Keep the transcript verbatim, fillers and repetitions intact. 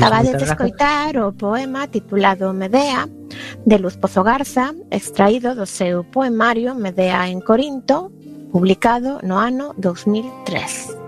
Acabades de escoitar o poema titulado Medea, de Luz Pozo Garza, extraído do seu poemario Medea en Corinto, publicado no ano dous mil tres.